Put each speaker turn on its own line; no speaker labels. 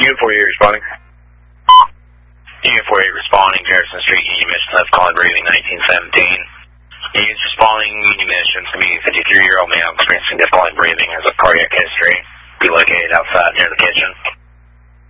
Unit 48 responding.
Unit 48 responding, Harrison Street, Union Mission, left calling breathing 1917. Units responding, Union Mission, to me, 53-year-old male experiencing difficulty breathing, has a cardiac history. Be located outside near the kitchen.